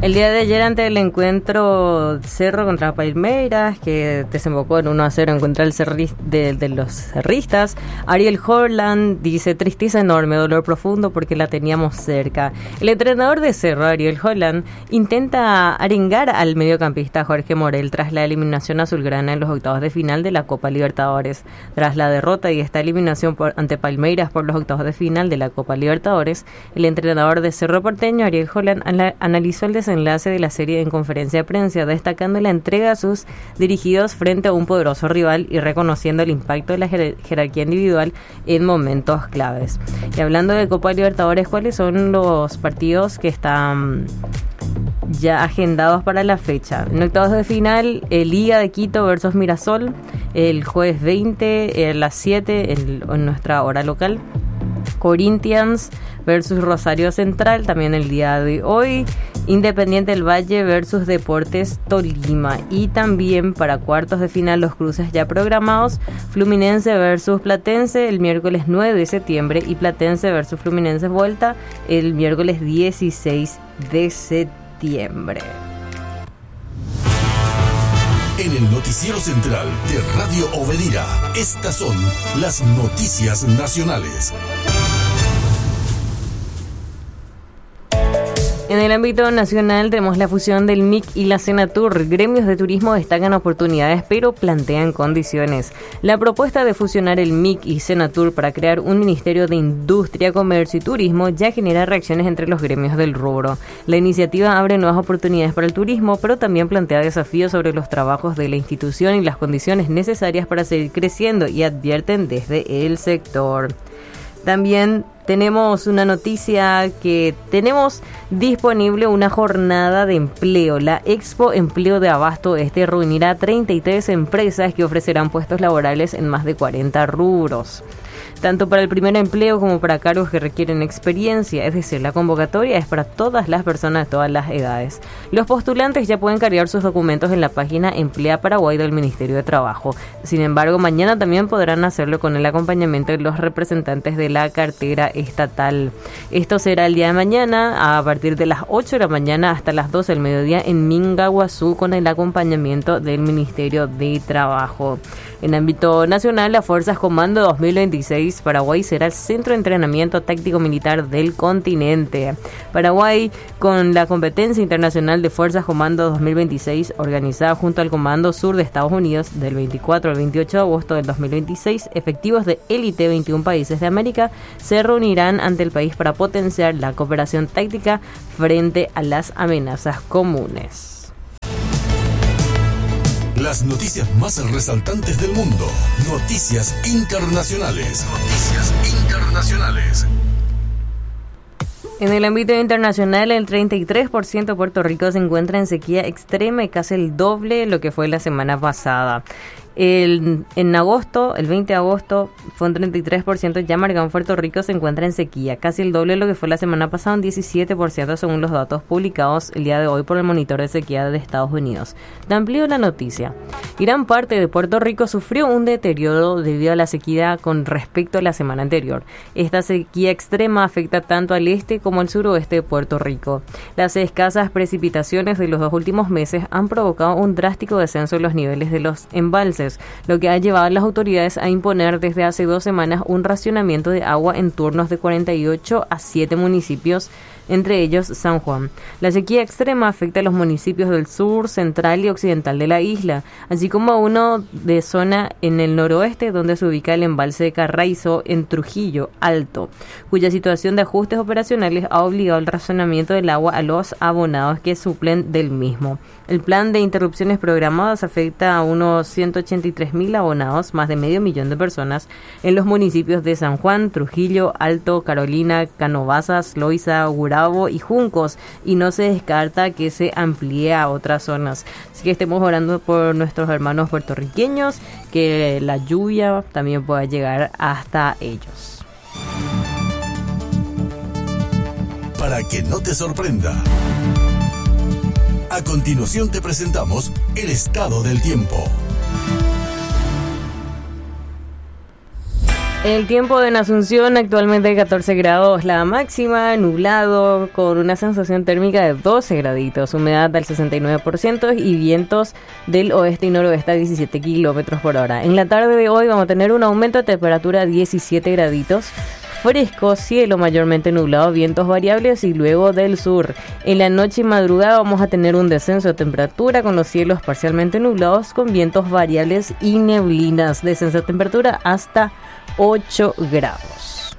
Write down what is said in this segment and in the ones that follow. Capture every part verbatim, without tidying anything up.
El día de ayer, ante el encuentro Cerro contra Palmeiras, que desembocó en uno a cero en contra del cerri- de, de los cerristas, Ariel Holland dice: tristeza enorme, dolor profundo porque la teníamos cerca. El entrenador de Cerro, Ariel Holland, intenta arengar al mediocampista Jorge Morel tras la eliminación azulgrana en los octavos de final de la Copa Libertadores. Tras la derrota y esta eliminación por, ante Palmeiras por los octavos de final de la Copa Libertadores, el entrenador de Cerro Porteño, Ariel Holland, ana- analizó el desempeño enlace de la serie en conferencia de prensa, destacando la entrega a sus dirigidos frente a un poderoso rival y reconociendo el impacto de la jer- jerarquía individual en momentos claves. Y hablando de Copa Libertadores, ¿cuáles son los partidos que están ya agendados para la fecha? En octavos de final, el Liga de Quito versus Mirasol, el jueves veinte a las siete en, en nuestra hora local. Corinthians versus Rosario Central, también el día de hoy. Independiente del Valle versus Deportes Tolima. Y también para cuartos de final, los cruces ya programados: Fluminense versus Platense el miércoles nueve de septiembre y Platense versus Fluminense vuelta el miércoles dieciséis de septiembre. En el noticiero central de Radio Obedira, estas son las noticias nacionales. En el ámbito nacional tenemos la fusión del M I C y la Senatur. Gremios de turismo destacan oportunidades, pero plantean condiciones. La propuesta de fusionar el M I C y Senatur para crear un Ministerio de Industria, Comercio y Turismo ya genera reacciones entre los gremios del rubro. La iniciativa abre nuevas oportunidades para el turismo, pero también plantea desafíos sobre los trabajos de la institución y las condiciones necesarias para seguir creciendo, y advierten desde el sector. También tenemos una noticia que tenemos disponible una jornada de empleo. La Expo Empleo de Abasto Este reunirá a treinta y tres empresas que ofrecerán puestos laborales en más de cuarenta rubros, tanto para el primer empleo como para cargos que requieren experiencia. Es decir, la convocatoria es para todas las personas de todas las edades. Los postulantes ya pueden cargar sus documentos en la página Emplea Paraguay del Ministerio de Trabajo. Sin embargo, mañana también podrán hacerlo con el acompañamiento de los representantes de la cartera estatal. Esto será el día de mañana a partir de las ocho de la mañana hasta las doce del mediodía en Mingaguazú, con el acompañamiento del Ministerio de Trabajo. En ámbito nacional, las Fuerzas Comando dos mil veintiséis Paraguay será el centro de entrenamiento táctico militar del continente. Paraguay, con la competencia internacional de Fuerzas Comando dos mil veintiséis, organizada junto al Comando Sur de Estados Unidos del veinticuatro al veintiocho de agosto del dos mil veintiséis, efectivos de élite de veintiún países de América se reunirán ante el país para potenciar la cooperación táctica frente a las amenazas comunes. Las noticias más resaltantes del mundo. Noticias internacionales. Noticias internacionales. En el ámbito internacional, el treinta y tres por ciento de Puerto Rico se encuentra en sequía extrema y casi el doble de lo que fue la semana pasada. El, en agosto, el veinte de agosto, fue un treinta y tres por ciento, ya marcado en Puerto Rico se encuentra en sequía, casi el doble de lo que fue la semana pasada, un diecisiete por ciento según los datos publicados el día de hoy por el monitor de sequía de Estados Unidos. Te amplío la noticia. Gran parte de Puerto Rico sufrió un deterioro debido a la sequía con respecto a la semana anterior. Esta sequía extrema afecta tanto al este como al suroeste de Puerto Rico. Las escasas precipitaciones de los dos últimos meses han provocado un drástico descenso en los niveles de los embalses, lo que ha llevado a las autoridades a imponer desde hace dos semanas un racionamiento de agua en turnos de cuarenta y ocho a siete municipios, entre ellos San Juan. La sequía extrema afecta a los municipios del sur, central y occidental de la isla, así como a uno de zona en el noroeste donde se ubica el embalse de Carraizo en Trujillo Alto, cuya situación de ajustes operacionales ha obligado al racionamiento del agua a los abonados que suplen del mismo. El plan de interrupciones programadas afecta a unos ciento ochenta y tres mil abonados, más de medio millón de personas, en los municipios de San Juan, Trujillo Alto, Carolina, Canovasas, Loíza, Gurabo y Juncos, y no se descarta que se amplíe a otras zonas. Así que estemos orando por nuestros hermanos puertorriqueños, que la lluvia también pueda llegar hasta ellos. Para que no te sorprenda, a continuación te presentamos el estado del tiempo. El tiempo en Asunción actualmente catorce grados, la máxima, nublado, con una sensación térmica de doce graditos, humedad del sesenta y nueve por ciento y vientos del oeste y noroeste a diecisiete kilómetros por hora. En la tarde de hoy vamos a tener un aumento de temperatura a diecisiete graditos, fresco, cielo mayormente nublado, vientos variables y luego del sur. En la noche y madrugada vamos a tener un descenso de temperatura con los cielos parcialmente nublados con vientos variables y neblinas. Descenso de temperatura hasta ocho grados.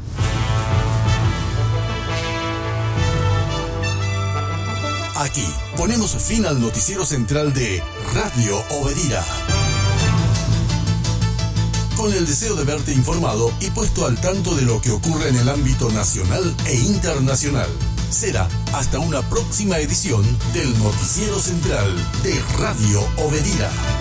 Aquí ponemos fin al noticiero central de Radio Obedira. Con el deseo de verte informado y puesto al tanto de lo que ocurre en el ámbito nacional e internacional. Será hasta una próxima edición del noticiero central de Radio Obedira.